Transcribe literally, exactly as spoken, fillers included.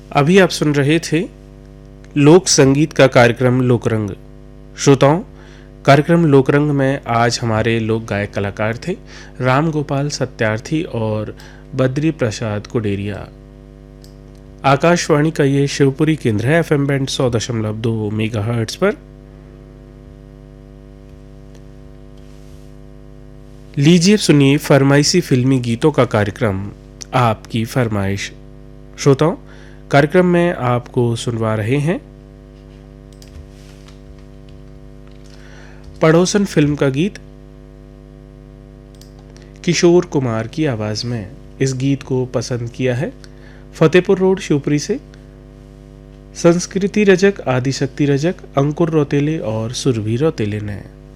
अभी आप सुन रहे थे लोक संगीत का कार्यक्रम लोकरंग। श्रोताओं, कार्यक्रम लोकरंग में आज हमारे लोक गायक कलाकार थे राम गोपाल सत्यार्थी और बद्री प्रसाद कुडेरिया। आकाशवाणी का ये शिवपुरी केंद्र है एफ एम बैंड सौ दशमलव दो मेगा हर्ट्स पर। लीजिए सुनिए फरमाइशी फिल्मी गीतों का कार्यक्रम आपकी फरमाइश। श्रोताओं, कार्यक्रम में आपको सुनवा रहे हैं पड़ोसन फिल्म का गीत किशोर कुमार की आवाज में। इस गीत को पसंद किया है फतेहपुर रोड शिवपुरी से संस्कृति रजक, आदिशक्ति रजक, अंकुर रौतेले और सुरभि रौतेले ने।